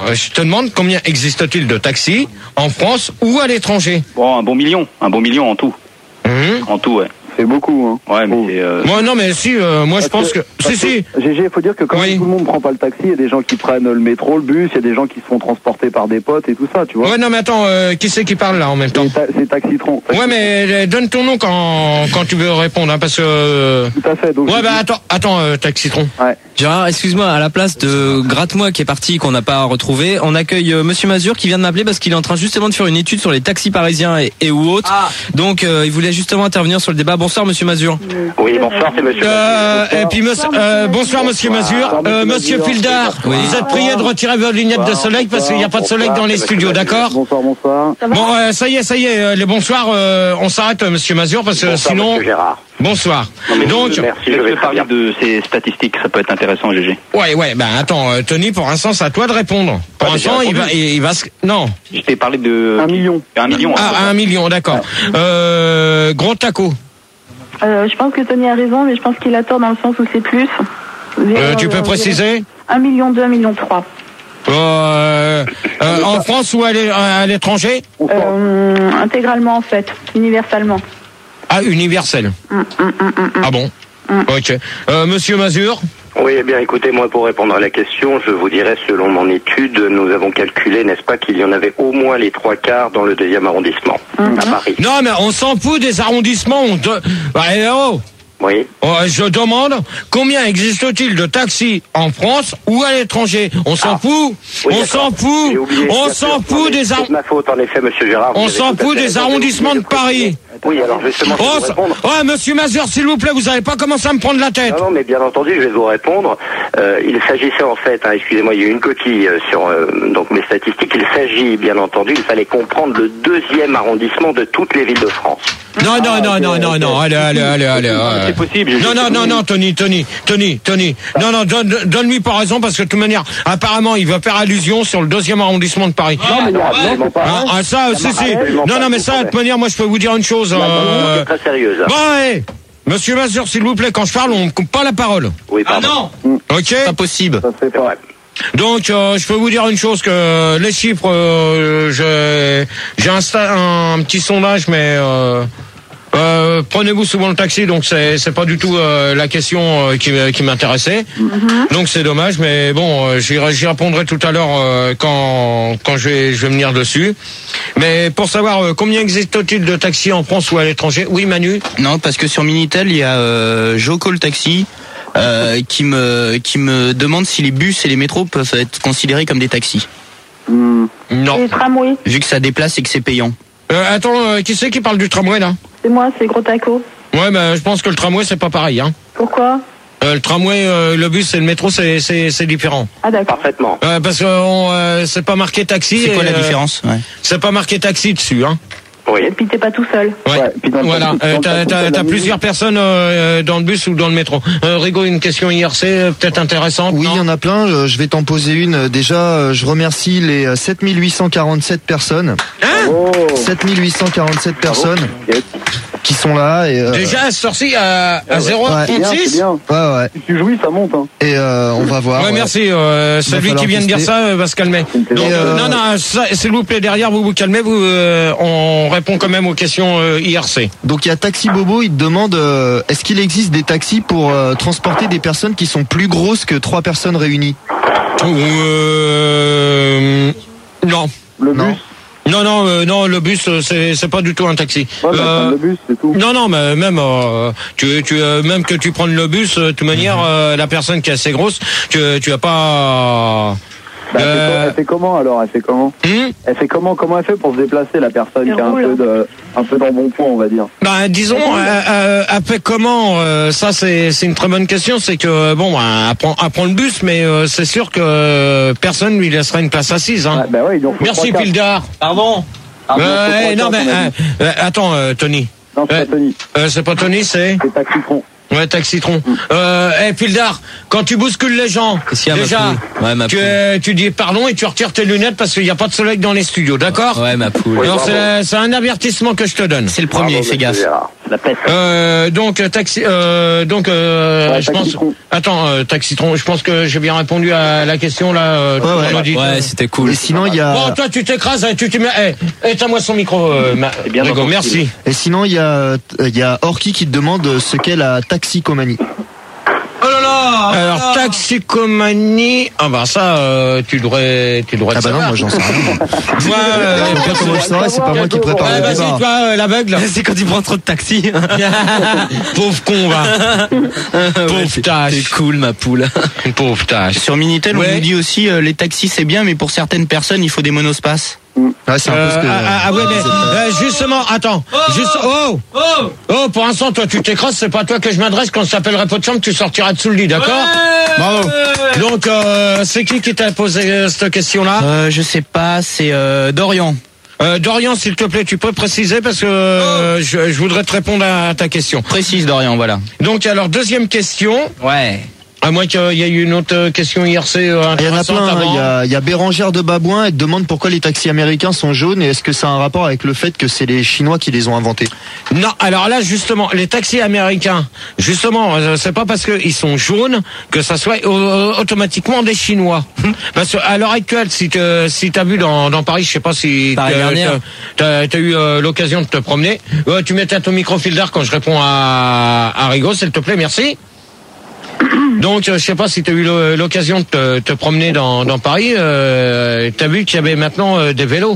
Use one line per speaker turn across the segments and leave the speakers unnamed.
je te demande combien existe-t-il de taxis en France ou à l'étranger?
Bon, un bon million en tout. En tout, ouais.
C'est beaucoup, hein.
Ouais, mais
Moi, non, mais si, moi, je pense que... Si.
GG, il faut dire que quand tout le monde prend pas le taxi, il y a des gens qui prennent le métro, le bus, il y a des gens qui se font transporter par des potes et tout ça, tu vois.
Ouais, non, mais attends, qui c'est qui parle là en même temps?
C'est Taxitron.
Ouais, mais donne ton nom quand tu veux répondre, hein, parce que...
Tout à fait. Donc
ouais, bah attends, Taxitron.
Ouais.
Gérard, excuse-moi, à la place de Gratte-moi qui est parti, qu'on n'a pas retrouvé, on accueille Monsieur Mazur qui vient de m'appeler parce qu'il est en train justement de faire une étude sur les taxis parisiens et ou autres. Donc il voulait justement intervenir sur le débat. Bonsoir Monsieur Mazur.
Oui, bonsoir, c'est Monsieur Mazur.
Et puis bonsoir Monsieur Mazur. Monsieur Fildar, vous êtes prié de retirer vos lunettes de soleil parce qu'il n'y a pas de soleil dans les studios, d'accord?
Bonsoir.
Bon, ça y est, les bonsoirs, on s'arrête Monsieur Mazur parce que sinon...
Monsieur Gérard.
Bonsoir.
Donc, merci, je vais parler de ces statistiques, ça peut être intéressant, GG.
Ouais, ben attends, Tony, pour l'instant, c'est à toi de répondre. Pour l'instant, il va non.
Je t'ai parlé de...
1 million.
1 million.
Ah, 1 million, d'accord. Gros taco.
Je pense que Tony a raison, mais je pense qu'il a tort dans le sens où c'est plus.
Tu peux préciser?
1 million 2, 1 million 3.
En France ou à l'étranger?
Intégralement en fait, universellement.
Ah, universel. Ah bon? Ok. Monsieur Mazur?
Oui, eh bien, écoutez, moi, pour répondre à la question, je vous dirais, selon mon étude, nous avons calculé, n'est-ce pas, qu'il y en avait au moins les 3/4 dans le 2e arrondissement, à Paris.
Non, mais on s'en fout des arrondissements.
Oui.
Je demande combien existe-t-il de taxis en France ou à l'étranger? On s'en fout.
Oui,
on s'en fout. On s'en fout des
C'est ma faute, en effet, Monsieur Gérard.
On s'en fout des arrondissements de Paris.
Oui, alors justement, je vais vous répondre.
Ouais, Monsieur Mazur, s'il vous plaît, vous n'avez pas commencé à me prendre la tête.
Non, mais bien entendu, je vais vous répondre. Il s'agissait en fait, excusez-moi, il y a eu une coquille sur donc mes statistiques. Il s'agit, bien entendu, il fallait comprendre le 2e arrondissement de toutes les villes de France.
Non, allez.
C'est possible.
Non, Tony. Non, donne-lui pas raison parce que de toute manière, apparemment, il va faire allusion sur le 2e arrondissement de Paris.
Non, mais il y a vraiment pas.
Ça, si. Non, mais ça, de toute manière, moi, je peux vous dire une chose.
C'est très sérieuse.
Ouais. Monsieur Mazur, s'il vous plaît, quand je parle, on me coupe pas la parole.
Oui, pardon.
Ok.
Pas possible.
Ça se fait pas.
Donc, je peux vous dire une chose que les chiffres, j'ai un petit sondage, mais prenez-vous souvent le taxi, donc c'est pas du tout la question qui m'intéressait. Donc c'est dommage, mais bon, j'y répondrai tout à l'heure quand je vais venir dessus. Mais pour savoir combien existe-t-il de taxis en France ou à l'étranger? Oui, Manu.
Non, parce que sur Minitel, il y a Joco le taxi. Qui me demande si les bus et les métros peuvent être considérés comme des taxis.
Non.
Et les tramways.
Vu que ça déplace et que c'est payant.
Attends, qui c'est qui parle du tramway là?
C'est moi, c'est Gros Taco.
Ouais, mais je pense que le tramway c'est pas pareil, hein.
Pourquoi?
Le tramway, le bus et le métro c'est différent.
Ah d'accord.
Parfaitement.
Parce que c'est pas marqué taxi.
C'est quoi la différence? Ouais.
C'est pas marqué taxi dessus, hein.
Oui.
Et puis t'es pas tout seul.
Ouais.
Puis
Voilà. T'as plusieurs personnes dans le bus ou dans le métro. Rigaud, une question IRC peut-être intéressante.
Oui, il y en a plein. Je vais t'en poser une. Déjà, je remercie les 7847 personnes. 7847 personnes qui sont là. Et,
déjà, sorti à 0,36.
Ouais.
Si tu jouis, ça monte. Hein.
Et on va voir.
Ouais, merci. Celui qui vient de dire ça va se calmer. Donc, non, s'il vous plaît, derrière, vous calmez. On répond quand même aux questions IRC.
Donc il y a Taxi Bobo, il te demande est-ce qu'il existe des taxis pour transporter des personnes qui sont plus grosses que 3 personnes réunies?
Non.
Le bus?
Non, le bus c'est pas du tout un taxi.
Ouais, le bus, c'est tout.
Non, mais même même que tu prennes le bus, de toute manière, la personne qui est assez grosse, tu vas pas.
Elle fait comment alors? Elle fait comment? Elle fait comment? Comment elle fait pour se déplacer, la personne qui a un peu d'embonpoint, on va dire?
Disons, elle fait comment? Ça, c'est une très bonne question. C'est que bon, elle prend le bus, mais c'est sûr que personne lui laissera une place assise. Hein.
Ouais, donc
merci Pildar.
Pardon.
Non, mais attends, Tony.
Non, c'est pas Tony.
C'est pas Tony, c'est
Taxitron.
Ouais, Taxitron. Pildar, quand tu bouscules les gens, déjà, tu dis pardon et tu retires tes lunettes parce qu'il n'y a pas de soleil dans les studios, d'accord?
Ouais, ma poule.
Alors, c'est un avertissement que je te donne.
C'est le premier, fais gaffe.
La peste.
Donc taxi. Je pense. Attends, Taxitron. Je pense que j'ai bien répondu à la question là.
Ouais, c'était cool.
Et sinon il y a.
Bon, toi tu t'écrases, tu te mets. Éteins-moi son micro, Rigo. Merci.
Et sinon il y a Orki qui te demande ce qu'est la taxicomanie.
Oh là là. Alors taxicomanie. Ah bah ça, tu devrais.
Ah bah non, moi j'en sais rien. Comment je saurais, c'est pas moi qui prépare le débat.
Vas-y, toi, l'aveugle.
C'est quand il prend trop de taxi.
Pauvre con, va. Pauvre tâche.
C'est cool, ma poule.
Pauvre tâche.
Sur Minitel, on nous dit aussi les taxis c'est bien, mais pour certaines personnes, il faut des monospaces.
Ouais, c'est un peu ce que...
ouais, mais justement, attends. Pour l'instant, toi, tu t'écrases, c'est pas à toi que je m'adresse. Quand ça s'appellerait pot de chambre, tu sortiras dessous le lit, d'accord? Bravo. Donc, c'est qui t'a posé cette question-là?
Je sais pas, c'est Dorian.
Dorian, s'il te plaît, tu peux préciser parce que je voudrais te répondre à ta question.
Précise, Dorian, voilà.
Donc, alors, deuxième question.
Ouais.
À moins qu'il y ait eu une autre question IRC
Il y en a
intéressante
plein. Il y a Bérangère de Babouin. Elle te demande pourquoi les taxis américains sont jaunes et est-ce que ça a un rapport avec le fait que c'est les Chinois qui les ont inventés?
Non, alors là justement, les taxis américains, justement, c'est pas parce qu'ils sont jaunes que ça soit automatiquement des Chinois. Parce qu'à l'heure actuelle, si t'as vu dans Paris, je sais pas si t'as eu l'occasion de te promener, tu mettais ton micro fil d'art quand je réponds à Rigo, s'il te plaît, merci. Donc, je sais pas si tu as eu l'occasion de te promener dans Paris. T'as vu qu'il y avait maintenant des vélos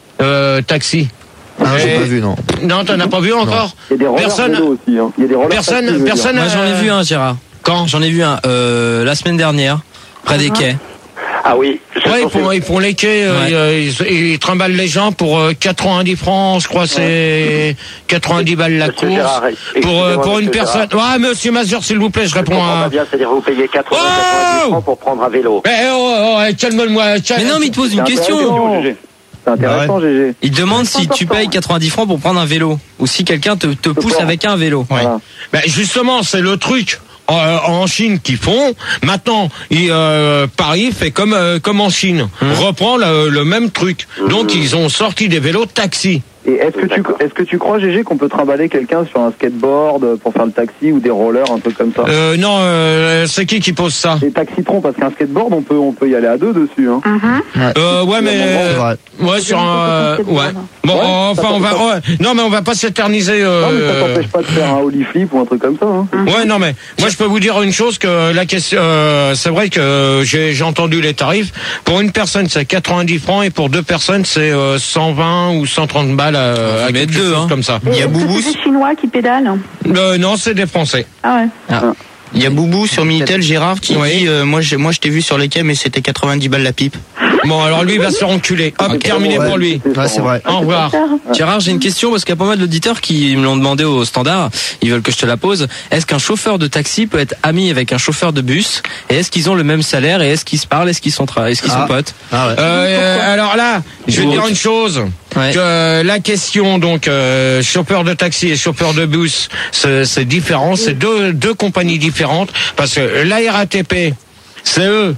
taxis.
Ah, j'ai pas vu, non.
Non, t'en as pas vu encore.
Il y a des rollers vélos aussi. Hein. Il y a des rollers
Personne.
Moi, j'en ai vu un, Gérard.
Quand?
J'en ai vu un la semaine dernière, près des quais.
Ah oui.
Ouais, ils font les quais, ils trimballent les gens pour 90 francs, je crois c'est 90 balles la course.
Gérard,
pour une personne. Ouais, monsieur Mazur, s'il vous plaît, je réponds à...
bien, c'est-à-dire vous payez 90 francs pour prendre un vélo.
Calme-moi.
Mais non, mais il te pose une question.
C'est intéressant, GG.
Il demande si tu payes 90 francs pour prendre un vélo ou si quelqu'un te pousse avec un vélo.
Voilà.
Ben justement, c'est le truc. En Chine qui font maintenant Paris fait comme en Chine reprend le même truc, donc ils ont sorti des vélos taxis.
Et est-ce que tu crois, GG, qu'on peut trimballer quelqu'un sur un skateboard pour faire le taxi ou des rollers, un truc comme ça?
Non, c'est qui pose ça?
Des taxitrons, parce qu'un skateboard, on peut y aller à deux dessus, hein.
Ouais, mais ouais, sur un ouais. Bon, enfin on va non mais on va pas s'éterniser
Non, mais ça t'empêche pas de faire un ollie flip ou un truc comme ça, hein.
Ouais, non mais moi je peux vous dire une chose, que la question c'est vrai que j'ai entendu les tarifs. Pour une personne, c'est 90 francs et pour deux personnes, c'est 120 ou 130 balles à quelque chose comme ça.
Il y a Boubou. C'est des Chinois qui pédalent.
Non, c'est des Français.
Ah ouais.
Ah. Il y a Boubou sur Minitel, Gérard, qui dit moi je t'ai vu sur les quais, mais c'était 90 balles la pipe.
Bon, alors lui, il va se faire enculer. Hop, terminé pour lui.
Ouais, c'est vrai.
Au revoir.
Gérard, j'ai une question parce qu'il y a pas mal d'auditeurs qui me l'ont demandé au standard. Ils veulent que je te la pose. Est-ce qu'un chauffeur de taxi peut être ami avec un chauffeur de bus? Et est-ce qu'ils ont le même salaire? Et est-ce qu'ils se parlent? Est-ce qu'ils sont potes?
Alors là, je vais dire une chose.
Ouais.
Que la question, donc, chauffeur de taxi et chauffeur de bus, c'est différent. C'est deux compagnies différentes. Parce que la RATP, c'est eux,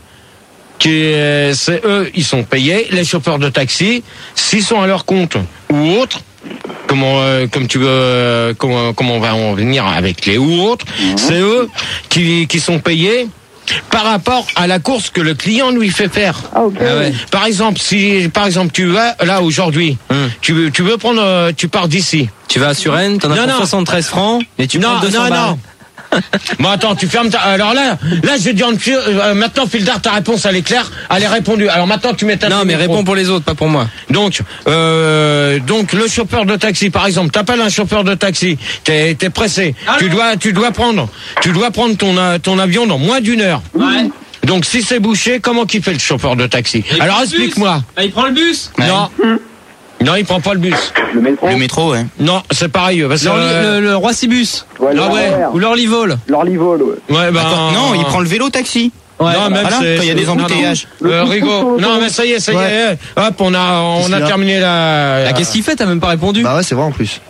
ils sont payés. Les chauffeurs de taxi, s'ils sont à leur compte ou autres, comme tu veux, comment on va en venir avec les ou autres, c'est eux qui sont payés par rapport à la course que le client lui fait faire.
Ah, okay.
Par exemple, si tu vas là aujourd'hui, tu veux prendre, tu pars d'ici.
Tu vas à Suresnes, t'en as pour 73 francs et tu prends 200 balles.
Bon, attends, tu fermes alors là, je vais dire maintenant, Fildar, ta réponse, elle est claire, elle est répondue. Alors maintenant, tu mets ta...
Non, mais réponds pour les autres, pas pour moi.
Donc, le chauffeur de taxi, par exemple, t'appelles un chauffeur de taxi, t'es pressé, tu dois prendre ton avion dans moins d'une heure. Ouais. Donc, si c'est bouché, comment qu'il fait le chauffeur de taxi? Alors, explique-moi.
Il prend le bus?
Non. Non, il prend pas le bus.
Le métro,
ouais.
Non, c'est pareil.
Le Roissy-Bus.
Ouais,
ou l'Orlyvol.
L'Orlyvol, ouais.
Ouais,
non, il prend le vélo taxi.
Ouais. Non, même
quand il y a des embouteillages.
Rigo. Non, mais ça y est. Hop, on a terminé la...
Qu'est-ce qu'il fait? T'as même pas répondu.
Bah ouais, c'est vrai en plus.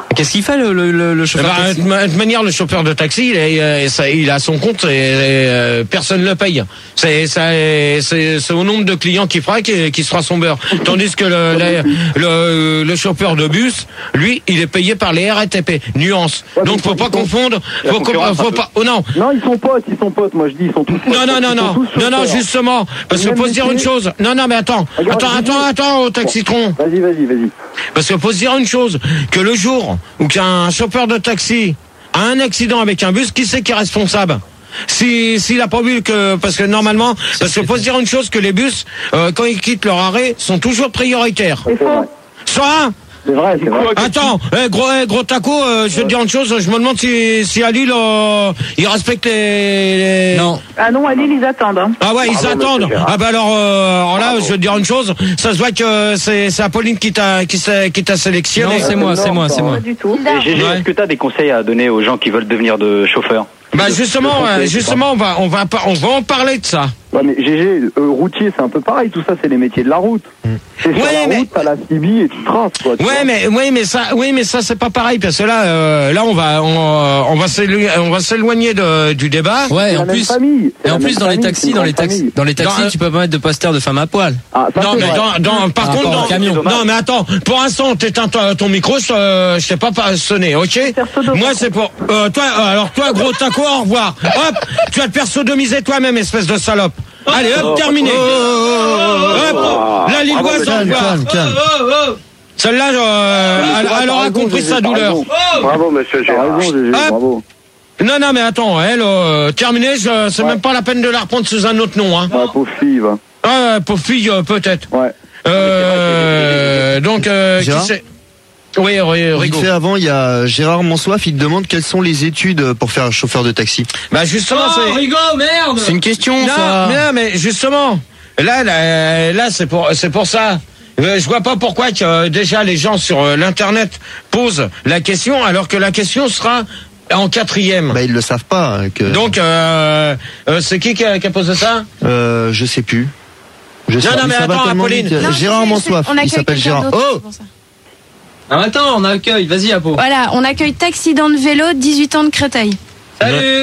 Qu'est-ce qu'il fait le chauffeur de taxi?
De manière, le chauffeur de taxi, il a son compte et personne ne le paye. C'est au nombre de clients qu'il fera qui sera son beurre. Tandis que le chauffeur de bus, lui, il est payé par les RATP. Nuance.
Ouais,
donc faut pas confondre. Faut pas. Oh non.
Non, ils sont potes. Moi je dis ils sont tous potes.
Non, justement. Parce que faut se dire une chose. Non, mais attends, au Taxitron.
Vas-y.
Parce que faut se dire une chose, que le jour où qu'un chauffeur de taxi a un accident avec un bus, qui c'est qui est responsable? S'il a pas vu parce que normalement, parce que faut se dire une chose, que les bus, quand ils quittent leur arrêt, sont toujours prioritaires.
C'est faux.
Soit.
C'est vrai.
Attends, gros taco, je vais te dire une chose, je me demande si à Lille, ils respectent les...
Non.
Ah non, à Lille, ils attendent. Hein.
Ah ouais, ils attendent. Ah bah alors là, je vais te dire une chose, ça se voit que c'est Apolline qui t'a sélectionné.
Non, c'est moi.
Pas du tout.
Et Gégé, est-ce que tu as des conseils à donner aux gens qui veulent devenir de chauffeurs?
Bah justement, on va en parler de ça.
Ouais, mais GG, routier, c'est un peu pareil. Tout ça, c'est les métiers de la route. C'est sur la route, t'as la CB et tu traces, quoi.
Mais ça, c'est pas pareil parce que là, on va s'éloigner du débat.
Ouais, en plus, dans les taxis, tu peux pas mettre de poster de femmes à poil.
Non, mais par contre,
camion.
Non, mais attends, pour l'instant, t'éteins ton micro, je t'ai pas sonné, ok? Moi, c'est pour, toi, gros taco, au revoir. Hop, tu vas te faire sodomiser toi-même, espèce de salope. Allez, hop, terminé. Hop, la Lilloise, au revoir. Celle-là, elle aura compris sa douleur.
Bravo, monsieur Gérard.
Bravo.
Non, mais attends, elle, terminé, c'est même pas la peine de la reprendre sous un autre nom, hein.
Ouais, pauvre fille, va.
Pauvre fille, peut-être.
Ouais.
Donc, qui c'est? Oui, Rigo.
Avant, il y a Gérard Monsoif, il te demande quelles sont les études pour faire chauffeur de taxi.
Bah justement, c'est...
Rigo, merde.
C'est une question, ça.
Non, mais justement, là, c'est pour ça. Je vois pas pourquoi que déjà les gens sur l'internet posent la question, alors que la question sera en 4e.
Bah ils le savent pas.
Donc, c'est qui a posé ça?
Je sais plus.
Non, mais attends, Apolline.
Gérard Monsoif, il s'appelle Gérard.
Oh.
Ah, attends, on accueille, vas-y Apo.
Voilà, on accueille Taxidan de vélo, 18 ans de Créteil.
Salut.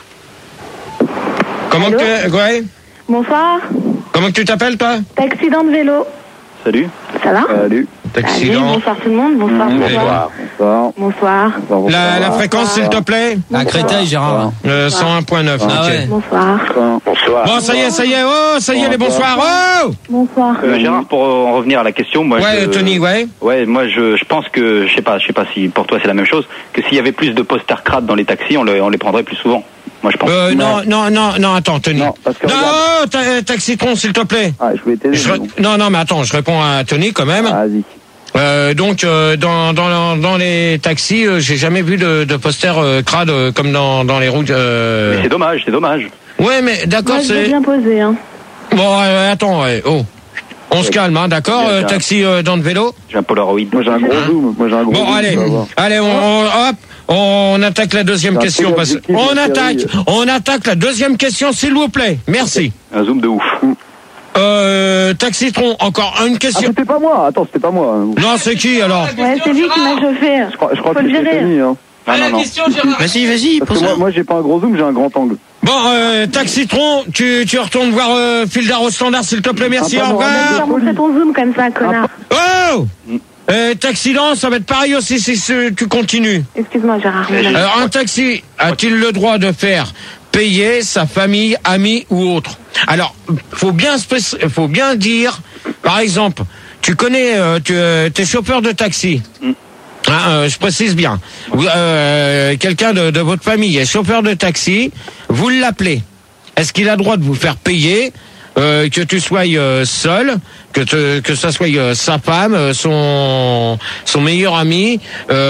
Comment ouais.
Bonsoir.
Comment tu t'appelles, toi?
Taxidan de vélo.
Salut.
Ça va?
Salut.
Taxidan.
Bonsoir tout le monde. Bonsoir.
La fréquence, s'il te plaît?
À Créteil, Gérard.
101.9.
Ah ouais.
Bonsoir.
Bon, ça y est, les bonsoirs. Oh!
Bonsoir.
Gérard, pour en revenir à la question, moi,
Tony, ouais.
Ouais, moi, je pense que, je sais pas si pour toi c'est la même chose, que s'il y avait plus de posters crades dans les taxis, on les prendrait plus souvent. Moi, je pense.
Non, attends, Tony. Taxitron, s'il te plaît.
Ah, je voulais t'aider.
Non, mais attends, je réponds à Tony quand même.
Vas-y.
Donc dans les taxis, j'ai jamais vu de poster crade comme dans les routes.
Mais c'est dommage.
Ouais, mais d'accord,
Moi, je
c'est
vais bien poser, hein.
bon. Attends, on se calme, hein, d'accord. Taxi dans le vélo.
J'ai un Polaroid.
Moi j'ai un gros zoom.
Bon, allez, on attaque la deuxième question. On attaque la deuxième question, s'il vous plaît. Merci.
Un zoom de ouf.
Taxitron, encore une question.
C'était pas moi. Attends, c'était pas moi.
Non, c'est qui alors?
Ouais, c'est lui qui m'a chauffé.
Je crois que c'est Tony, hein.
La question, Gérard.
Vas-y,
Parce que moi j'ai pas un gros zoom, j'ai un grand angle.
Bon, Taxitron, tu retournes voir Fildar au standard, s'il te plaît, merci, au revoir.
Tu vas montrer ton zoom comme ça, connard.
Oh! Taxidan, ça va être pareil aussi si tu continues.
Excuse-moi, Gérard.
Alors, un taxi a-t-il le droit de faire payer sa famille, amis ou autre? Alors, faut bien dire, par exemple, tu connais, t'es chauffeur de taxi. Je précise bien. Quelqu'un de votre famille est chauffeur de taxi, vous l'appelez. Est-ce qu'il a le droit de vous faire payer, que tu sois seul, que ça soit sa femme, son meilleur ami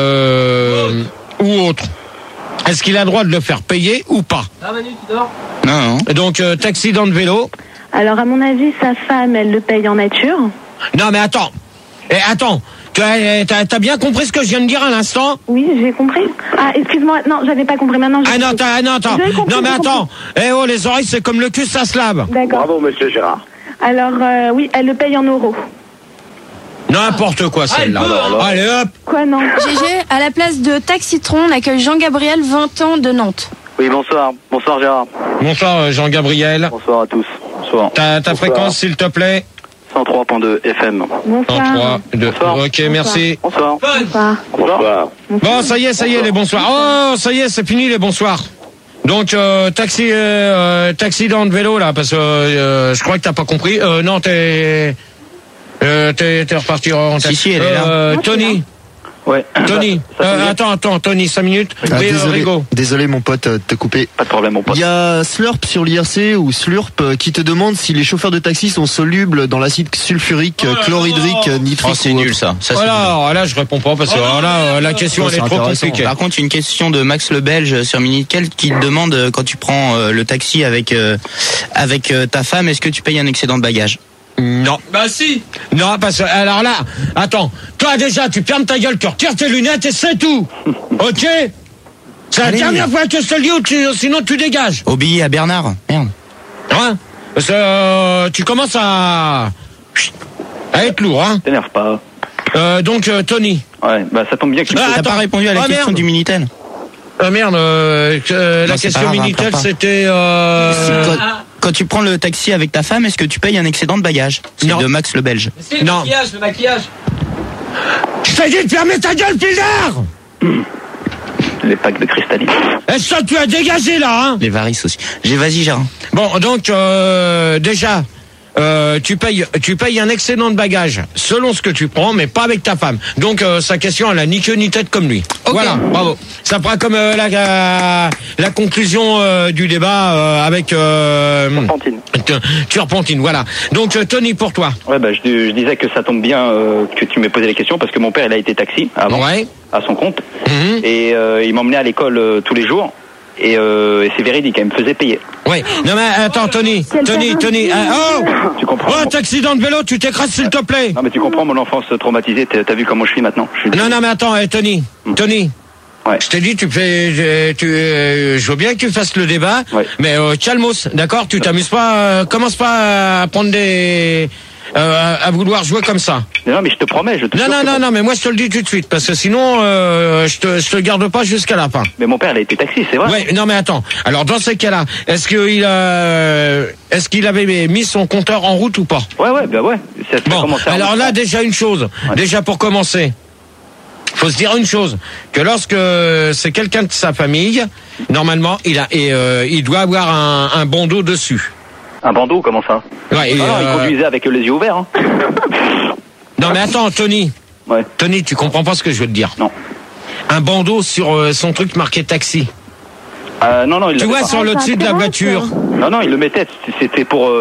ou autre? Est-ce qu'il a le droit de le faire payer ou pas?
Ah, Manu, tu dors?
Non.
Donc, taxi dans le vélo.
Alors, à mon avis, sa femme, elle le paye en nature.
Non, mais attends. T'as bien compris ce que je viens de dire à l'instant?
Oui, j'ai compris. Ah, excuse-moi. Non, j'avais pas compris. Maintenant, j'ai
attends. Non, mais attends. Les oreilles, c'est comme le cul, ça se lave.
D'accord.
Bravo, monsieur Gérard.
Alors, oui, elle le paye en euros.
N'importe quoi celle-là. Allez hop.
Quoi non?
GG, à la place de Taxitron, on accueille Jean-Gabriel, 20 ans, de Nantes.
Oui, bonsoir. Bonsoir Gérard.
Bonsoir
Jean-Gabriel. Bonsoir à tous. Bonsoir.
Ta fréquence s'il te plaît?
103.2 FM.
Bonsoir.
103.2. Ok, merci.
Bonsoir.
Bonsoir.
Bonsoir.
Bon, ça y est, les bonsoirs. Oh, ça y est, c'est fini les bonsoirs. Donc taxi dans le vélo là, parce que je crois que t'as pas compris. Non, t'es reparti en taxi.
Si, elle est là.
Tony. Ouais.
Tony, attends, Tony, 5 minutes. Oui,
désolé mon pote, te couper.
Pas de problème mon pote.
Il y a Slurp sur l'IRC ou Slurp qui te demande si les chauffeurs de taxi sont solubles dans l'acide sulfurique, chlorhydrique, nitrique.
Oh, c'est nul ça.
Voilà, là je réponds pas parce que là la question elle est trop compliquée.
Par contre, une question de Max le Belge sur Minitel qui te demande quand tu prends le taxi avec ta femme, est-ce que tu payes un excédent de bagages?
Non.
Bah si.
Non, parce que, alors là, attends, toi déjà, tu fermes ta gueule, tu retires tes lunettes et c'est tout. Ok? C'est la dernière fois que je te le dis, sinon tu dégages.
Au billet à Bernard. Merde.
Hein? Parce que tu commences à être lourd, hein?
T'énerve pas.
Donc, Tony.
Ouais, bah ça tombe bien que
t'as pas répondu à la question du Minitel.
Merde, la question Minitel, c'était...
Quand tu prends le taxi avec ta femme, est-ce que tu payes un excédent de bagages? C'est de Max le Belge.
C'est le maquillage.
Je t'ai dit de fermer ta gueule, Pilder!
Les packs de cristalline.
Est-ce que tu as dégagé là, hein?
Les varices aussi. Vas-y, Gérard.
Bon, donc, déjà... tu payes un excédent de bagages selon ce que tu prends, mais pas avec ta femme. Donc sa question, elle a ni queue ni tête comme lui. Okay. Voilà, bravo. Ça fera comme la conclusion du débat avec Turpentine. Voilà. Donc Tony, pour toi.
Ouais, bah je disais que ça tombe bien que tu m'aies posé les questions parce que mon père il a été taxi avant, à son compte, et il m'emmenait à l'école tous les jours. Et c'est véridique, elle me faisait payer.
Oui. Non mais attends, Tony.
Tu comprends?
Oh, t'accident de vélo, tu t'écrases s'il te plaît.
Non mais tu comprends mon enfance traumatisée. T'as vu comment je suis maintenant?
Non mais attends, Tony. Ouais. Je t'ai dit, je veux bien que tu fasses le débat, mais calmos, d'accord? Tu t'amuses pas, commence pas à prendre à vouloir jouer comme ça.
Non mais je te promets,
Non, mais moi je te le dis tout de suite parce que sinon je te garde pas jusqu'à la fin.
Mais mon père il a été taxi, c'est vrai.
Ouais, non mais attends. Alors dans ces cas-là, est-ce qu'il avait mis son compteur en route ou pas?
Ouais.
Bon, alors là déjà une chose, déjà pour commencer. Faut se dire une chose, que lorsque c'est quelqu'un de sa famille, normalement il doit avoir un bandeau dessus.
Un bandeau, comment ça?
Ouais,
il conduisait avec les yeux ouverts. Hein.
Non mais attends, Tony.
Ouais.
Tony, tu comprends pas ce que je veux te dire?
Non.
Un bandeau sur son truc marqué taxi.
Non, il
tu vois, sur le dessus de la voiture.
Non, il le mettait. C'était pour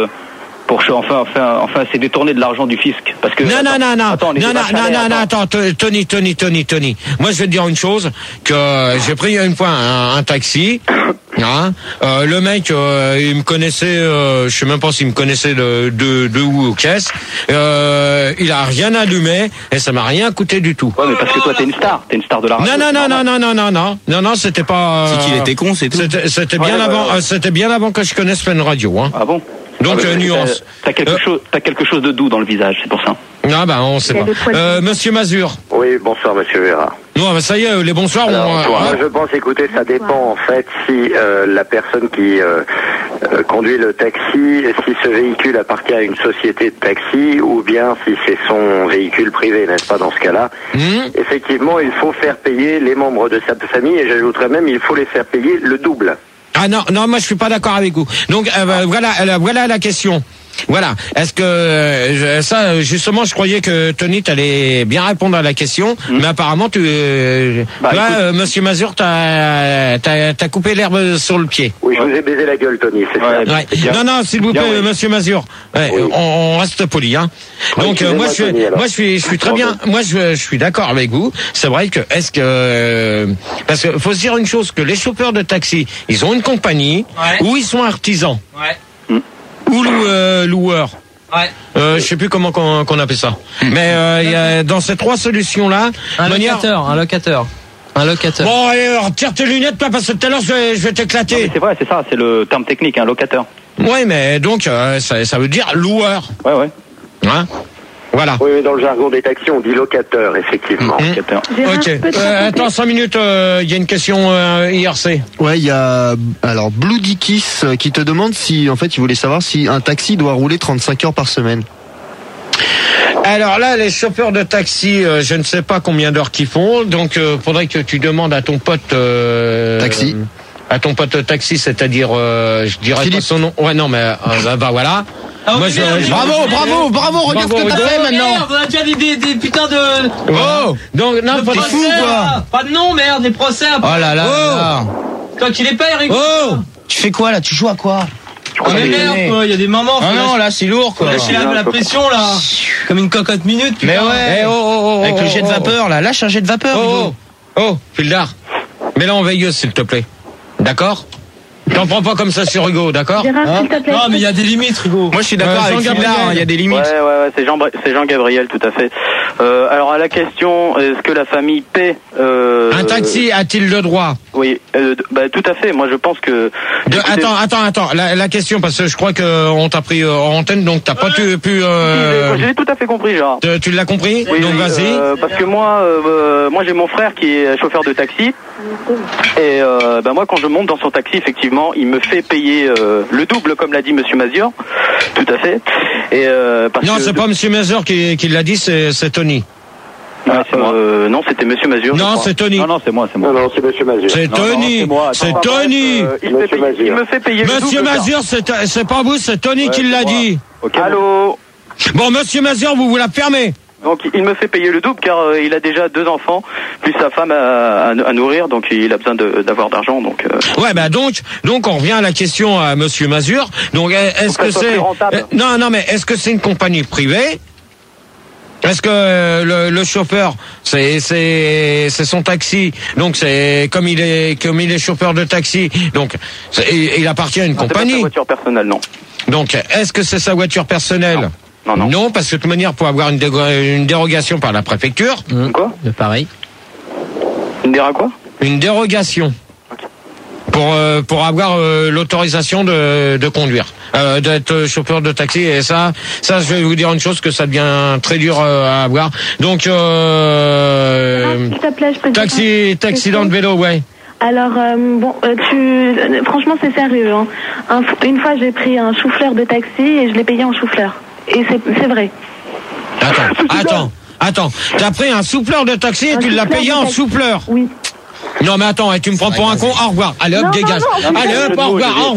c'est détourner de l'argent du fisc. Parce que. Non, attends, Tony. Moi, je vais te dire une chose, que j'ai pris une fois un taxi. Hein, le mec, il me connaissait, je sais même pas s'il me connaissait de où aux caisses. Il a rien allumé et ça m'a rien coûté du tout. Ouais, mais parce que toi t'es une star de la radio.
Non, c'était pas.
C'est qu'il était con, c'est tout.
C'était bien avant que je connaisse Fun Radio, hein.
Ah bon?
Donc nuance.
T'as quelque chose de doux dans le visage, c'est pour ça.
Ah bah on sait pas. Monsieur Mazur.
Oui, bonsoir Monsieur Vera.
Non, bah ça y est, les bonsoirs.
Je pense, écoutez, ça dépend en fait si la personne qui conduit le taxi, si ce véhicule appartient à une société de taxi ou bien si c'est son véhicule privé, n'est-ce pas, dans ce cas-là. Effectivement, il faut faire payer les membres de sa famille et j'ajouterais même il faut les faire payer le double.
Ah non, moi je suis pas d'accord avec vous. Donc voilà la question. Voilà. Est-ce que ça, justement, je croyais que Tony t'allais bien répondre à la question, mais apparemment Monsieur Mazur, t'as coupé l'herbe sur le pied.
Oui, je vous ai baisé la gueule, Tony. C'est ça.
Ouais. Non, s'il vous plaît, Monsieur Mazur. On reste poli, hein. Donc moi je suis très bien. Moi je suis d'accord avec vous. C'est vrai que parce que faut se dire une chose, que les chauffeurs de taxi, ils ont une compagnie ou ils sont artisans. Ouais. Ou loueur. Ouais. Je sais plus comment qu'on appelle ça. Mais y a, dans ces trois solutions-là,
un locateur.
Bon, allez, retire tes lunettes, toi, parce que tout à l'heure je vais t'éclater.
C'est vrai, c'est ça, c'est le terme technique, un locateur.
Ouais, mais donc ça veut dire loueur.
Ouais.
Hein? Voilà.
Oui, mais dans le jargon des taxis, on dit locateur, effectivement.
Ok. Attends 5 minutes, il y a une question IRC.
Ouais, il y a alors Blue Dickies qui te demande si, en fait, il voulait savoir si un taxi doit rouler 35 heures par semaine.
Alors là, les chauffeurs de taxi, je ne sais pas combien d'heures qu'ils font, donc faudrait que tu demandes à ton pote
taxi.
À ton pote taxi, c'est-à-dire, je dirais
Philippe.
pas son nom. Ouais, non, mais bah voilà.
Ah,
Moi,
bravo, regarde
bravo,
ce que t'as fait maintenant.
Merde, on a déjà des putains de...
Oh, donc non,
de
pas
procès,
fou quoi.
là. Pas de nom, merde, des procès.
Oh là là. là.
Toi qui les payes, Rico.
Oh,
Tu fais quoi là? Tu joues à quoi?
Mais merde, quoi, il y a des moments.
Ah non, là c'est lourd quoi.
Lâcher la pression, là. Comme une cocotte minute, putain.
Mais ouais. Avec le jet de vapeur là, lâche un jet de vapeur.
Oh, Fildar, mets-la en veilleuse s'il te plaît. D'accord? T'en prends pas comme ça sur Hugo, d'accord?
Gérard, s'il te plaît.
Non, mais il y a des limites, Rigo.
Moi je suis d'accord avec Fildar, il y a des limites.
Ouais, c'est Jean-Gabriel, tout à fait. Alors à la question, est-ce que la famille paie
Un taxi a-t-il le droit?
Oui, tout à fait. Moi, je pense que.
Attends. La question, parce que je crois qu'on t'a pris en antenne, donc t'as pas pu.
J'ai tout à fait compris, Gérard.
Tu l'as compris?
Oui,
donc vas-y.
Parce que moi j'ai mon frère qui est chauffeur de taxi. Et moi, quand je monte dans son taxi, effectivement, il me fait payer le double, comme l'a dit Monsieur Mazur. Tout à fait. Et
non, c'est pas Monsieur Mazur qui l'a dit, c'est Tony.
C'est moi. Non, c'était Monsieur Mazur.
Non, c'est Tony.
Non, c'est moi.
Non, c'est Monsieur Mazur.
C'est Tony. C'est Tony.
Il me fait payer le double.
Monsieur Mazur, c'est pas vous, c'est Tony qui l'a dit.
Okay, allô.
Bon, Monsieur Mazur, vous la fermez.
Donc il me fait payer le double car il a déjà 2 enfants plus sa femme à nourrir, donc il a besoin d'avoir d'argent. Donc
ouais, bah donc on revient à la question à Monsieur Mazur. Donc est-ce que c'est non mais est-ce que c'est une compagnie privée? Est-ce que le chauffeur c'est son taxi, donc c'est comme il est chauffeur de taxi, donc il appartient à une compagnie.
C'est pas sa voiture personnelle, non.
Donc est-ce que c'est sa voiture personnelle? Non, parce que de toute manière, pour avoir une dérogation par la préfecture.
Quoi?
Pareil.
Une dérogation. Pour avoir l'autorisation de conduire, d'être chauffeur de taxi. Et ça, je vais vous dire une chose, que ça devient très dur à avoir. Donc,
S'il te plaît, je peux te
taxi dans le vélo, ouais.
Alors, franchement, c'est sérieux. Hein. Une fois, j'ai pris un chou-fleur de taxi et je l'ai payé en chou-fleur. Et c'est vrai.
Attends. T'as pris un souffleur de taxi et tu l'as payé en souffleur?
Oui.
Non mais attends, tu me prends pour un con. Au revoir. Allez hop, dégage. Allez hop, au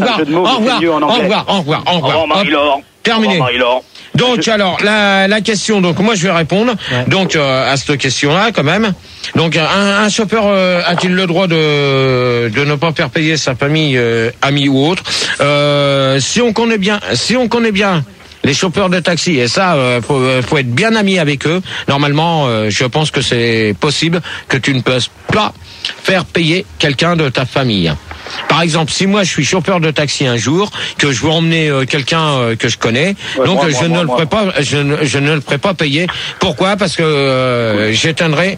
revoir. Hop, terminé. Donc alors la question, donc moi je vais répondre donc à cette question-là quand même. Donc un chauffeur a-t-il le droit de ne pas faire payer sa famille, amis ou autre? Si on connaît bien les chauffeurs de taxi, et ça, faut être bien ami avec eux. Normalement, je pense que c'est possible que tu ne puisses pas faire payer quelqu'un de ta famille. Par exemple, si moi je suis chauffeur de taxi un jour, que je veux emmener quelqu'un que je connais, donc je ne le ferai pas payer. Pourquoi? Parce que j'éteindrai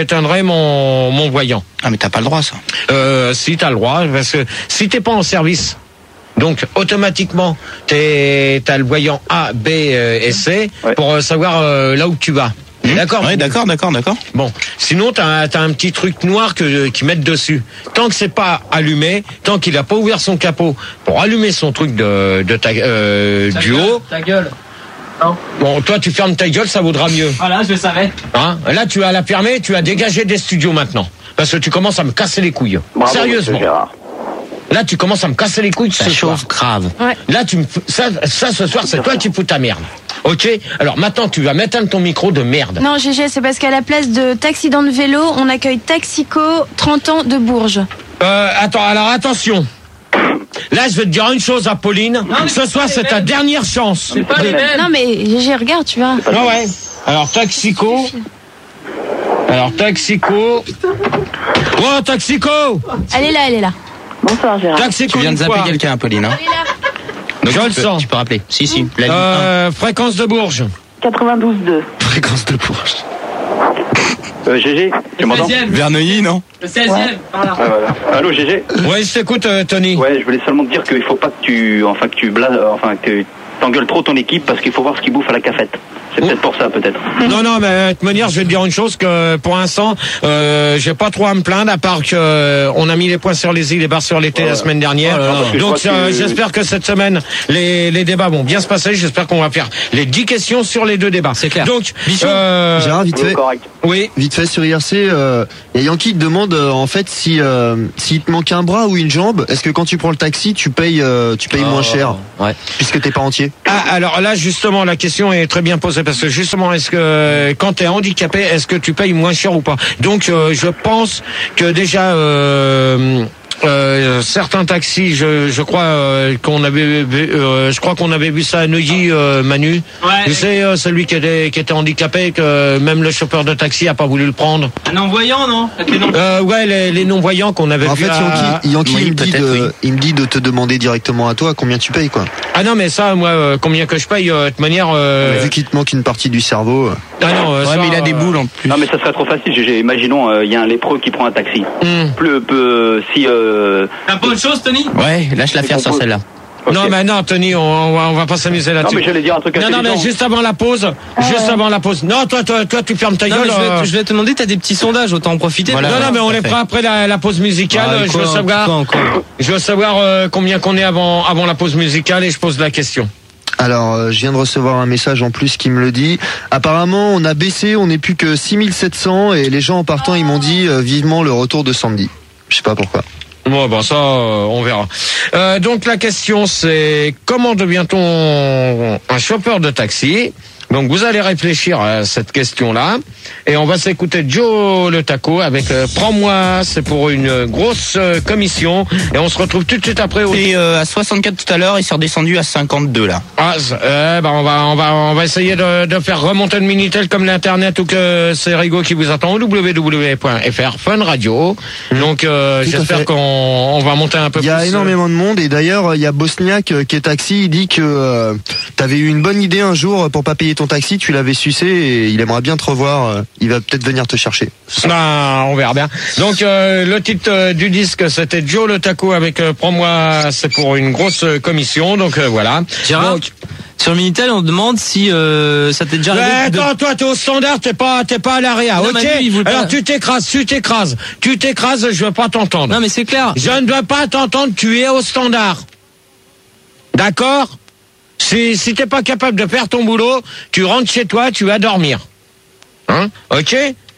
mon voyant.
Ah mais t'as pas le droit ça.
Si t'as le droit, parce que si t'es pas en service. Donc automatiquement, t'as le voyant A, B et C pour savoir là où tu vas. D'accord.
Oui, d'accord.
Bon, sinon t'as un petit truc noir qu'ils mettent dessus. Tant que c'est pas allumé, tant qu'il a pas ouvert son capot pour allumer son truc du haut.
Ta gueule. Non.
Bon, toi tu fermes ta gueule, ça vaudra mieux.
Voilà, je le savais.
Hein? Là tu as la fermer, tu as dégagé des studios maintenant, parce que tu commences à me casser les couilles.
Bravo,
sérieusement. Là, tu commences à me casser les couilles ce soir.
Grave.
Ouais.
Là, ça ce soir, c'est toi qui fous ta merde. Ok? Alors maintenant, tu vas m'éteindre ton micro de merde.
Non, GG, c'est parce qu'à la place de taxi dans le vélo, on accueille Taxico, 30 ans de Bourges.
Alors attention. Là, je vais te dire une chose à Pauline. Ce soir, c'est ta dernière chance.
C'est pas les mêmes.
Non, mais GG, regarde, tu vois.
Ah ouais. Alors, Taxico. Oh, Taxico!
Elle est là.
Bonsoir, Gérard.
Taxico,
Tu viens de zapper quelqu'un, Pauline. Hein. Donc,
je le sens.
Tu peux rappeler. Si. La ligne 1.
Fréquence de Bourges.
92.2.
Fréquence de Bourges.
GG, tu m'entends?
Verneuil, non?
Le 16e. Voilà.
Allô, GG?
Ouais, je t'écoute, Tony.
Ouais, je voulais seulement te dire qu'il faut pas que tu t'engueules trop ton équipe parce qu'il faut voir ce qu'ils bouffent à la cafette. C'est peut-être pour ça, peut-être.
Non, mais de toute manière, je vais te dire une chose, que pour l'instant, j'ai pas trop à me plaindre, à part que on a mis les points sur les i, les barres sur les t la semaine dernière. Donc j'espère que cette semaine, les débats vont bien se passer. J'espère qu'on va faire les 10 questions sur les 2 débats.
C'est clair.
Donc,
Gérard, vite fait.
Oui.
Vite fait sur IRC, il y a Yankee qui te demande en fait s'il te manque un bras ou une jambe, est-ce que quand tu prends le taxi, tu payes moins cher, puisque t'es pas entier.
Alors là, justement, la question est très bien posée, parce que justement, est-ce que quand t'es handicapé, est-ce que tu payes moins cher ou pas? Donc, je pense que déjà, certains taxis, je crois qu'on avait vu ça à Neuilly, Manu.
Ouais.
Tu sais, celui qui était handicapé, que même le chauffeur de taxi a pas voulu le prendre.
Un non-voyant, non?
Les non-voyants qu'on avait vu.
En fait, Yankee il me dit de te demander directement à toi combien tu payes, quoi.
Ah non, mais ça, moi, combien que je paye, de toute manière.
Vu qu'il te manque une partie du cerveau.
Ah non, ça,
mais il a des boules en plus.
Non, mais ça serait trop facile. Imaginons, il y a un lépreux qui prend un taxi. Si
T'as pas autre chose, Tony?
Ouais, lâche l'affaire sur celle-là.
Okay.
Non, mais non, Tony, on va pas s'amuser là-dessus.
Non, mais j'allais dire un truc
Non, mais juste avant la pause. Non, toi, tu fermes ta gueule.
Je vais te demander, t'as des petits sondages, autant en profiter.
Voilà, non, mais on les fera après la pause musicale. Je veux savoir combien qu'on est avant la pause musicale, et je pose la question.
Alors, je viens de recevoir un message en plus qui me le dit. Apparemment, on a baissé, on n'est plus que 6700, et les gens en partant, ils m'ont dit vivement le retour de Sandy. Je sais pas pourquoi.
Bon, ça, on verra. Donc la question, c'est comment devient-on un chauffeur de taxi? Donc vous allez réfléchir à cette question-là, et on va s'écouter Joe le Taco avec Prends-moi, c'est pour une grosse commission, et on se retrouve tout de suite après.
Et à 64 tout à l'heure, il s'est redescendu à 52 là.
On va essayer de faire remonter le Minitel comme l'internet, ou que c'est Rigo qui vous attend au www.fr Fun Radio. Donc j'espère qu'on va monter un peu plus.
Il y a énormément de monde, et d'ailleurs il y a Bosniak qui est taxi, il dit que t'avais eu une bonne idée un jour pour pas payer ton taxi, tu l'avais sucé, et il aimerait bien te revoir, il va peut-être venir te chercher.
On verra bien. Donc le titre du disque, c'était Joe le Taco avec Prends-moi, c'est pour une grosse commission. Donc voilà.
Gérard, sur le Minitel, on demande si ça t'est déjà arrivé.
Attends, toi t'es au standard, t'es pas à l'AREA, ok? Alors tu t'écrases, je veux pas t'entendre.
Non mais c'est clair.
Je ne veux pas t'entendre, tu es au standard. D'accord? Si t'es pas capable de faire ton boulot, tu rentres chez toi, tu vas dormir. Hein? Ok?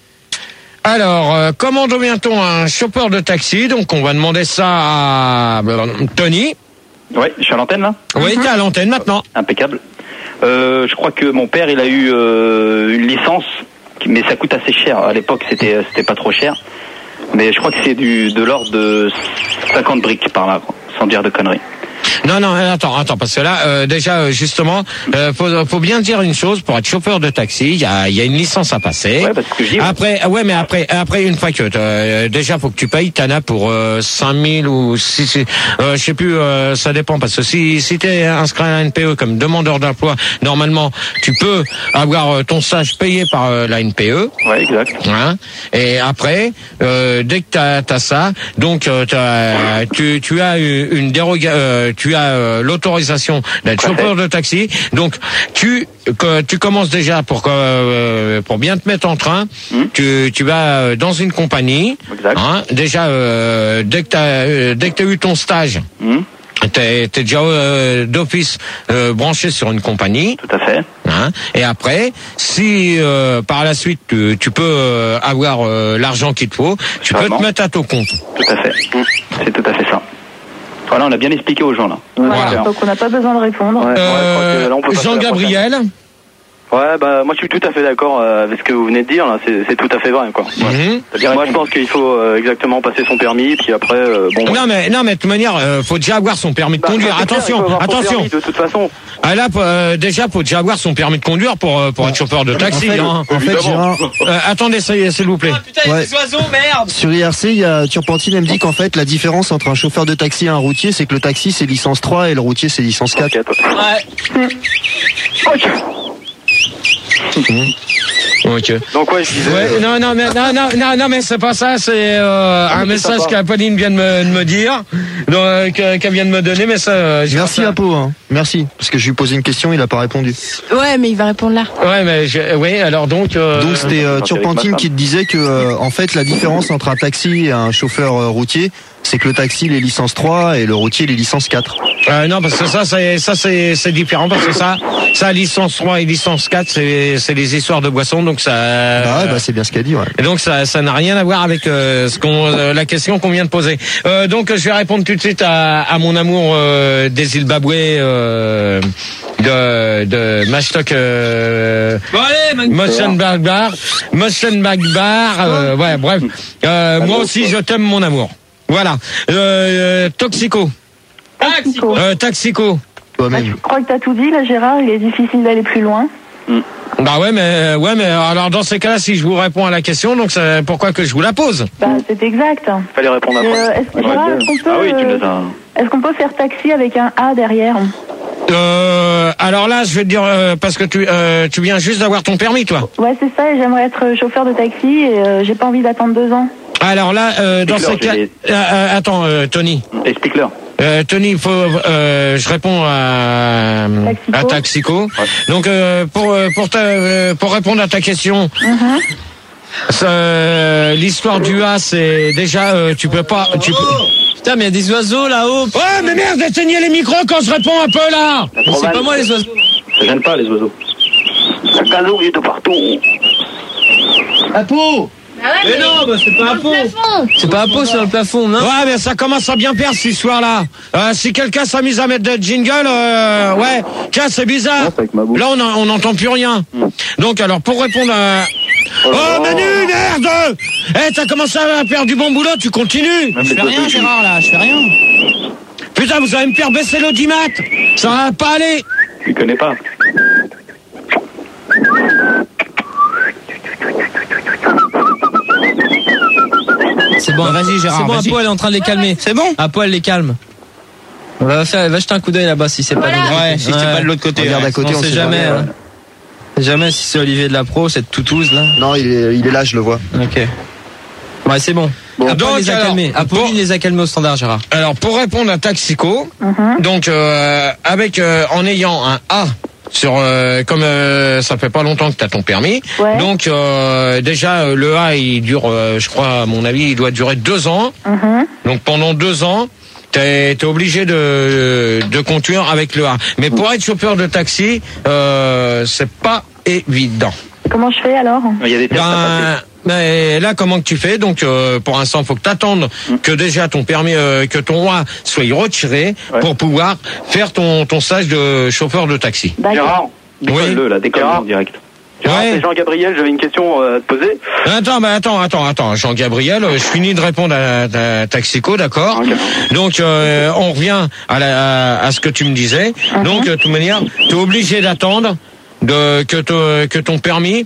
Alors, comment devient-on un chauffeur de taxi? Donc, on va demander ça à Tony.
Ouais, je suis à l'antenne, là?
Oui, t'es à l'antenne maintenant.
Impeccable. Je crois que mon père, il a eu une licence, mais ça coûte assez cher. À l'époque, c'était pas trop cher. Mais je crois que c'est de l'ordre de 50 briques par là, quoi, sans dire de conneries.
Non, attends, parce que là, déjà, justement, faut bien dire une chose, pour être chauffeur de taxi, il y a une licence à passer.
Ouais, parce que j'y
vais. Après, une fois que, déjà, faut que tu payes, t'en as pour 5000 ou je sais plus, ça dépend, parce que si t'es inscrit à la NPE comme demandeur d'emploi, normalement, tu peux avoir ton stage payé par la NPE.
Ouais, exact.
Hein, et après, dès que t'as ça, donc, tu as une dérogation, tu as l'autorisation d'être chauffeur de taxi, donc tu commences déjà pour bien te mettre en train. Tu vas dans une compagnie. Hein, déjà dès que t'as eu ton stage. T'es déjà d'office branché sur une compagnie.
Tout à fait.
Hein, et après, si par la suite tu peux avoir l'argent qu'il te faut, tu peux te mettre à ton compte.
Tout à fait. C'est tout à fait ça. Voilà, on a bien expliqué aux gens là.
Voilà. Donc on n'a pas besoin de répondre.
Jean-Gabriel.
Ouais, moi je suis tout à fait d'accord avec ce que vous venez de dire là, c'est tout à fait vrai quoi. Moi je pense qu'il faut exactement passer son permis, puis après
Non mais de toute manière, faut déjà avoir son permis de conduire. Attention.
Permis, de toute façon.
Ah là, déjà faut déjà avoir son permis de conduire pour être chauffeur de taxi.
En fait, Gérard,
attendez, s'il vous plaît.
Ah, putain, il y a des oiseaux, merde.
Sur IRC, il y a Turpentine, elle me dit qu'en fait la différence entre un chauffeur de taxi et un routier, c'est que le taxi c'est licence 3 et le routier c'est licence 4.
Ouais.
Ok.
Donc je disais.
Ouais, non, mais c'est pas ça. C'est un message qu'Apolline vient de me dire.
qu'elle vient de me donner, mais ça.
Merci Apo, hein. Merci, parce que je lui ai posé une question, il a pas répondu.
Ouais, mais il va répondre là.
Ouais, mais oui, alors donc.
Donc c'était Turpentine qui te disait que en fait la différence entre un taxi et un chauffeur routier, c'est que le taxi il est licence 3 et le routier il est licence 4.
Non, parce que ça c'est différent, parce que ça licence 3 et licence 4 c'est les histoires de boissons, donc ça.
C'est bien ce qu'a dit, ouais.
Et donc ça n'a rien à voir avec la question qu'on vient de poser. Donc je vais répondre tout de suite à mon amour des Zimbabwe de Mashtok Motion Bagbar, ouais, bref. Moi aussi je t'aime mon amour. Voilà. Toxico. Taxico.
Je crois que t'as tout dit là, Gérard, il est difficile d'aller plus loin.
Bah ouais, mais alors dans ces cas-là, si je vous réponds à la question, donc c'est pourquoi que je vous la pose?
C'est exact.
Fallait répondre après.
Est-ce qu'on peut faire taxi avec un A derrière?
Alors là, je vais te dire parce que tu viens juste d'avoir ton permis, toi.
Ouais, c'est ça. Et j'aimerais être chauffeur de taxi et j'ai pas envie d'attendre 2 ans.
Alors là, dans ces cas, attends, Tony.
Explique-leur.
Tony, je réponds à Taxico. Ouais. Donc pour répondre à ta question, l'histoire du A, c'est déjà tu peux pas.
Putain, mais il y a des oiseaux là-haut.
Ouais, mais merde, éteignez les micros quand je réponds un peu là.
C'est pas moi les oiseaux.
Ça gêne pas les oiseaux. Ça canouille de partout.
Apo. Mais non, c'est pas Apo.
C'est pas Apo sur le plafond, non?
Ouais, mais ça commence à bien perdre cette histoire-là. Si quelqu'un s'amuse à mettre des jingles, ouais, tiens, c'est bizarre. Là, on n'entend plus rien. Donc, alors, pour répondre à... Oh, Manu, merde! T'as commencé à perdre du bon boulot, tu continues.
Je fais rien, Gérard, là, je fais rien.
Putain, vous allez me faire baisser l'audimat. Ça va pas aller.
Tu connais pas.
C'est bon, vas-y Gérard. C'est bon, Apo elle est en train de les calmer. C'est bon. Apo elle les calme. Va jeter un coup d'œil là-bas si c'est pas de l'autre côté.
Ouais, si c'est pas de l'autre côté.
Regarde à côté,
on sait jamais. Jamais si c'est Olivier de la Pro, cette toutouse là.
Non, il est là, je le vois.
Ok. Ouais, c'est bon. Apo les a calmés. Apo les a calmés au standard, Gérard.
Alors pour répondre à Taxico, donc avec en ayant un A sur comme ça fait pas longtemps que tu as ton permis, donc déjà le A il dure, je crois à mon avis, il doit durer 2 ans. Donc pendant 2 ans, t'es obligé de conduire avec le A. Mais pour être chauffeur de taxi, c'est pas évident.
Comment je fais alors?
Il y a des tests à passer.
Mais là, comment que tu fais? Donc, pour l'instant, faut que t'attendes que déjà ton permis, que ton A soit retiré pour pouvoir faire ton stage de chauffeur de taxi.
Gérard, décolle-le là, décolle en direct. Gérard, c'est Jean-Gabriel, j'avais une question à te poser.
Attends, Jean-Gabriel, je finis de répondre à Taxico, d'accord? Donc, on revient à ce que tu me disais. Donc, de toute manière, t'es obligé d'attendre que ton permis,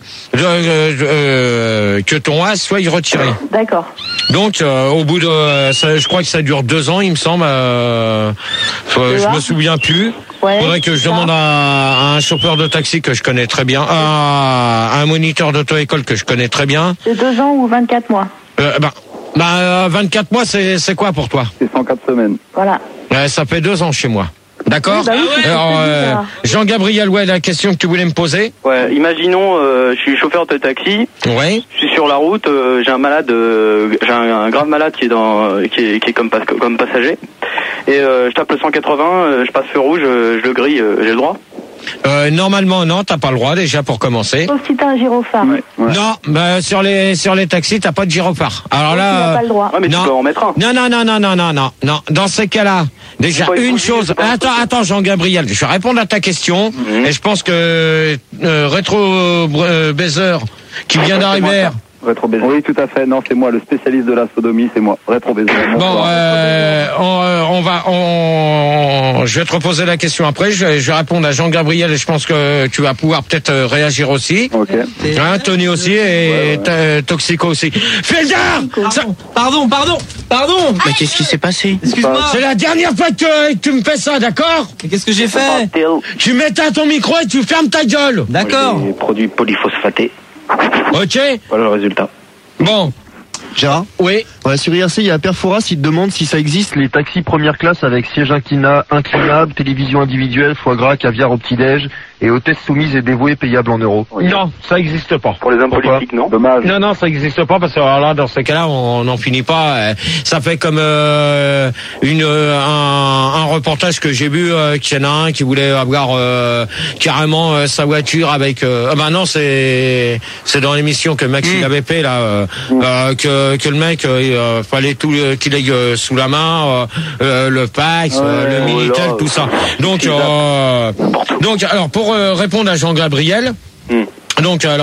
que ton A soit retiré.
D'accord.
Donc au bout de, je crois que ça dure 2 ans, il me semble. Je me souviens plus. Faudrait que je demande à un chauffeur de taxi que je connais très bien, à un moniteur d'auto-école que je connais très bien.
C'est 2 ans ou 24 mois.
24 mois, c'est quoi pour toi?
C'est 104 semaines.
Voilà.
Ça fait 2 ans chez moi. D'accord. Alors, Jean-Gabriel, la question que tu voulais me poser.
Ouais, imaginons, je suis chauffeur de taxi.
Ouais.
Je suis sur la route, j'ai un malade, j'ai un grave malade qui est comme passager. Et je tape le 180, je passe feu rouge, je le grille, j'ai le droit?
Normalement non, t'as pas le droit déjà pour commencer.
Sauf si t'as un gyrophare.
Non, sur les taxis t'as pas de gyrophare. Alors là,
tu n'as pas le droit.
Mais tu peux en mettre un.
Non. Dans ces cas-là, déjà une chose. Attends, Jean-Gabriel, je vais répondre à ta question. Et je pense que Rétro Baiser qui vient d'arriver.
Rétro Baiser. Oui, tout à fait. Non, c'est moi, le spécialiste de la sodomie, c'est moi. Rétro Baiser.
Bon, je vais te reposer la question après. Je vais répondre à Jean-Gabriel et je pense que tu vas pouvoir peut-être réagir aussi.
Ok.
Tony aussi et Toxico aussi. Fieldar!
Pardon.
Mais qu'est-ce qui s'est passé?
Excuse-moi.
C'est la dernière fois que tu me fais ça, d'accord?
Mais qu'est-ce que j'ai fait?
Tu m'éteins ton micro et tu fermes ta gueule.
D'accord.
Produits polyphosphatés.
Ok.
Voilà le résultat.
Bon.
Gérard?
Oui.
Ouais, sur IRC, il y a Perfouras, il te demande si ça existe les taxis première classe avec siège inclinable, télévision individuelle, foie gras, caviar au petit-déj et hôtesse soumise et dévouée payable en euros.
Non, ça existe pas.
Pour les hommes politiques, non? Dommage.
Non, ça existe pas parce que alors là, dans ces cas-là, on n'en finit pas. Ça fait comme un reportage que j'ai vu qu'il y en a un qui voulait avoir carrément sa voiture avec. Bah non, c'est dans l'émission que Max il avait fait là que le mec fallait tout qu'il ait sous la main le Pax, le Minitel, tout ça. Donc alors pour répondre à Jean Gabriel, donc alors